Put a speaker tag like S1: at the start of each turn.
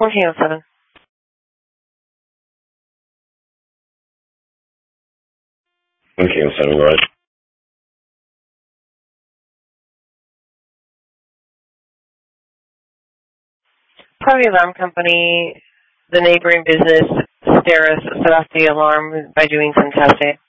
S1: 1407.
S2: Go ahead.
S1: Private alarm company, the neighboring business, Steris, set off the alarm by doing some testing.